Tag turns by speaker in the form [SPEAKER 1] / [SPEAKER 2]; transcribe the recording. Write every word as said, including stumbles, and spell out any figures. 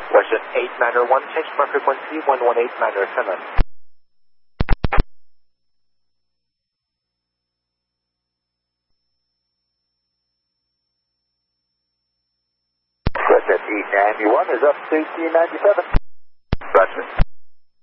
[SPEAKER 1] Western eight niner one, change my frequency one one eight niner seven. Western eight ninety-one is up to T ninety-seven. Roger.